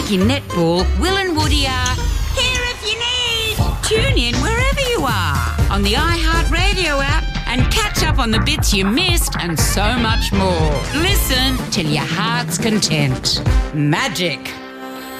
Ricky Netball, Will and Woody are here if you need. Tune in wherever you are on the iHeartRadio app and catch up on the bits you missed and so much more. Listen till your heart's content. Magic.